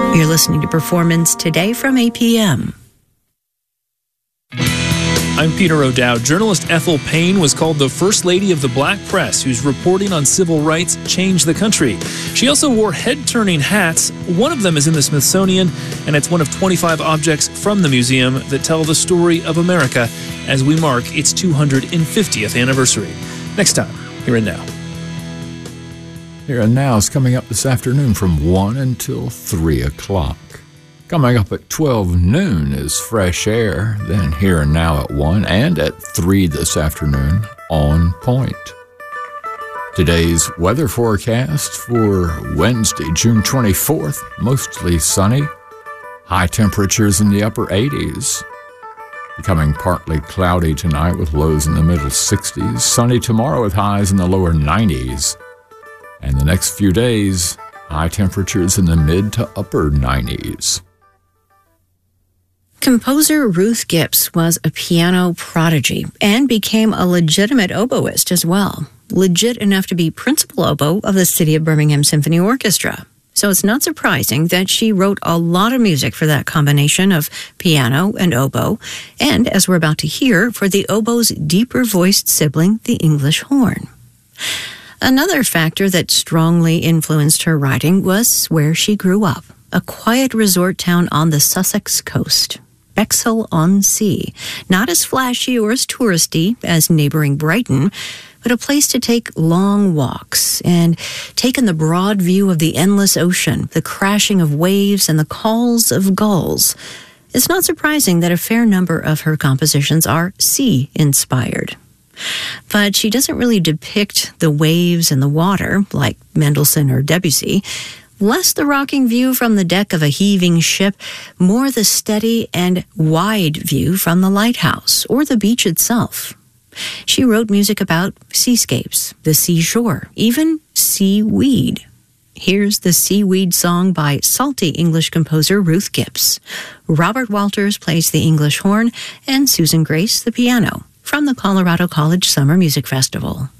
You're listening to Performance Today from APM. I'm Peter O'Dowd. Journalist Ethel Payne was called the First Lady of the Black Press, whose reporting on civil rights changed the country. She also wore head-turning hats. One of them is in the Smithsonian, and it's one of 25 objects from the museum that tell the story of America as we mark its 250th anniversary. Next time, Here and Now. Here and Now is coming up this afternoon from 1 until 3 o'clock. Coming up at 12 noon is Fresh Air, then Here and Now at 1 and at 3 this afternoon, On Point. Today's weather forecast for Wednesday, June 24th, mostly sunny, high temperatures in the upper 80s. Becoming partly cloudy tonight with lows in the middle 60s, sunny tomorrow with highs in the lower 90s. And the next few days, high temperatures in the mid to upper 90s. Composer Ruth Gibbs was a piano prodigy and became a legitimate oboist as well. Legit enough to be principal oboe of the City of Birmingham Symphony Orchestra. So it's not surprising that she wrote a lot of music for that combination of piano and oboe, and, as we're about to hear, for the oboe's deeper-voiced sibling, the English horn. Another factor that strongly influenced her writing was where she grew up, a quiet resort town on the Sussex coast. Bexhill-on-Sea, not as flashy or as touristy as neighboring Brighton, but a place to take long walks and take in the broad view of the endless ocean, the crashing of waves and the calls of gulls. It's not surprising that a fair number of her compositions are sea-inspired. But she doesn't really depict the waves and the water like Mendelssohn or Debussy. Less the rocking view from the deck of a heaving ship, more the steady and wide view from the lighthouse or the beach itself. She wrote music about seascapes, the seashore, even seaweed. Here's the Seaweed Song by salty English composer Ruth Gibbs. Robert Walters plays the English horn and Susan Grace the piano from the Colorado College Summer Music Festival.